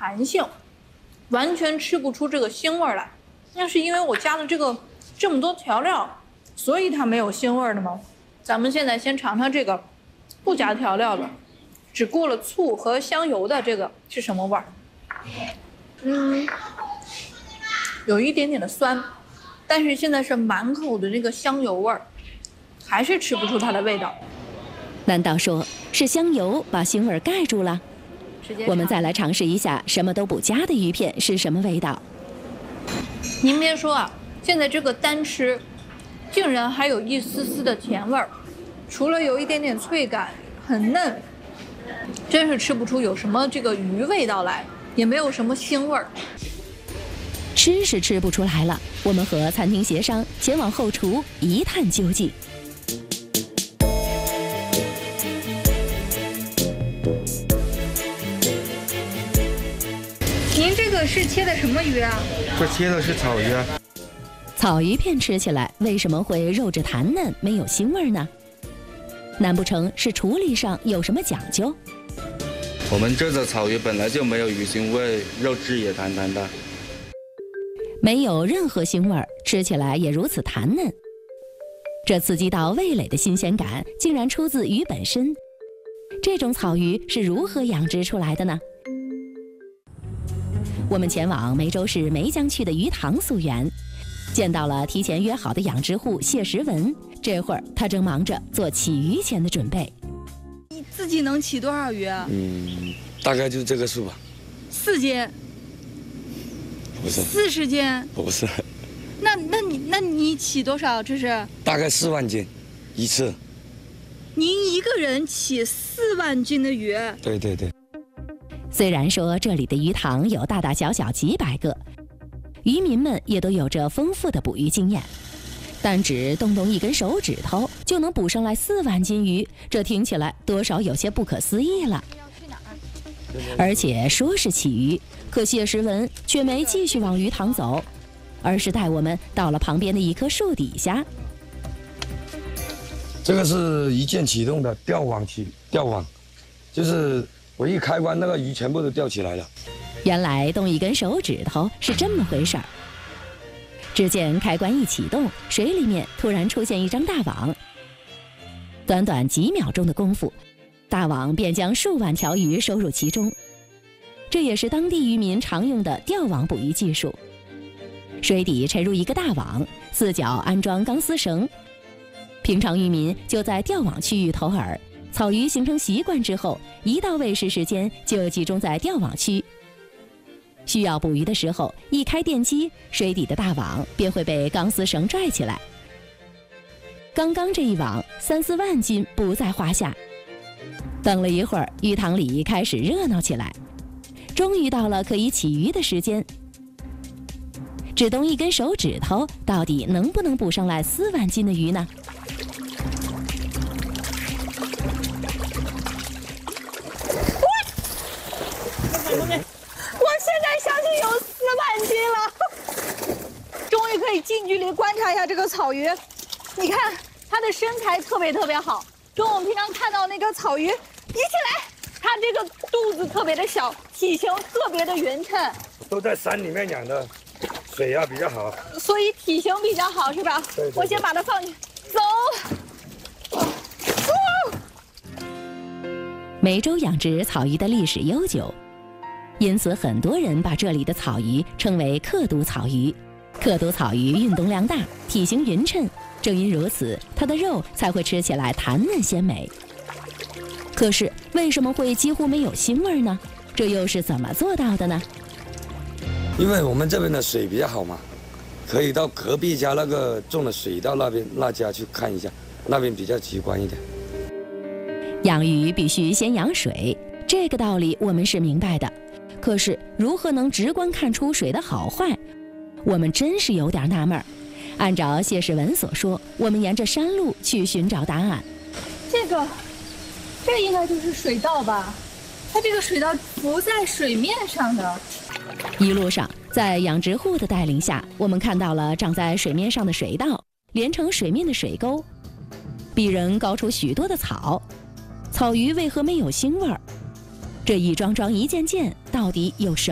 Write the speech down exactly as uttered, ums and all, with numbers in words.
弹性，完全吃不出这个腥味来。那是因为我加了这个这么多调料，所以它没有腥味的吗？咱们现在先尝尝这个不加调料的，只过了醋和香油的这个是什么味儿？嗯，有一点点的酸，但是现在是满口的这个香油味儿，还是吃不出它的味道。 难道说是香油把腥味盖住了？我们再来尝试一下什么都不加的鱼片是什么味道。 您别说啊，现在这个单吃，竟然还有一丝丝的甜味儿，除了有一点点脆感，很嫩，真是吃不出有什么这个鱼味道来，也没有什么腥味儿。 吃是吃不出来了，我们和餐厅协商，前往后厨一探究竟。 您这个是切的什么鱼啊？ 这切的是草鱼啊。 草鱼片吃起来为什么会肉质弹嫩，没有腥味呢？难不成是处理上有什么讲究？ 我们这的草鱼本来就没有鱼腥味，肉质也弹弹的， 没有任何腥味，吃起来也如此弹嫩。这刺激到味蕾的新鲜感，竟然出自鱼本身。这种草鱼是如何养殖出来的呢？我们前往梅州市梅江区的鱼塘溯源，见到了提前约好的养殖户谢时文。这会儿他正忙着做起鱼前的准备。 你自己能起多少鱼啊？ 嗯，大概就这个数吧。 四斤？ 不是。 四十斤？ 不是。 那那你那你起多少？这是？ 大概四万斤，一次。 您一个人起四万斤的鱼？ 对对对。 虽然说这里的鱼塘有大大小小几百个，渔民们也都有着丰富的捕鱼经验，但只动动一根手指头就能捕上来四万斤鱼，这听起来多少有些不可思议了。而且说是起鱼，可谢时文却没继续往鱼塘走，而是带我们到了旁边的一棵树底下。 这个是一键启动的钓网起钓网，就是我一开关，那个鱼全部都钓起来了。 原来动一根手指头是这么回事儿。只见开关一启动，水里面突然出现一张大网。短短几秒钟的功夫，大网便将数万条鱼收入其中。这也是当地渔民常用的钓网捕鱼技术。水底沉入一个大网，四角安装钢丝绳。平常渔民就在钓网区域投饵，草鱼形成习惯之后，一到喂食时间就集中在钓网区。需要捕鱼的时候，一开电机，水底的大网便会被钢丝绳拽起来。刚刚这一网三四万斤不在话下。等了一会儿，鱼塘里开始热闹起来，终于到了可以起鱼的时间。只动一根手指头，到底能不能捕上来四万斤的鱼呢？ 我现在相信有四万斤了，终于可以近距离观察一下这个草鱼。你看它的身材特别特别好，跟我们平常看到那个草鱼比起来，它这个肚子特别的小，体型特别的匀称。 都在山里面养的，水啊比较好， 所以体型比较好，是吧？ 对对对， 我先把它放进，走。 梅州养殖草鱼的历史悠久，因此很多人把这里的草鱼称为克都草鱼。克都草鱼运动量大，体型匀称，正因如此，它的肉才会吃起来弹嫩鲜美。可是为什么会几乎没有腥味呢？这又是怎么做到的呢？ 因为我们这边的水比较好嘛，可以到隔壁家那个种的水稻那边那家去看一下，那边比较直观一点。 养鱼必须先养水，这个道理我们是明白的。可是如何能直观看出水的好坏，我们真是有点纳闷儿。按照谢世文所说，我们沿着山路去寻找答案。 这个，这应该就是水稻吧？它这个水稻浮在水面上的。 一路上，在养殖户的带领下，我们看到了长在水面上的水稻，连成水面的水沟，比人高出许多的草。草鱼为何没有腥味儿？这一桩桩一件件，到底有什么？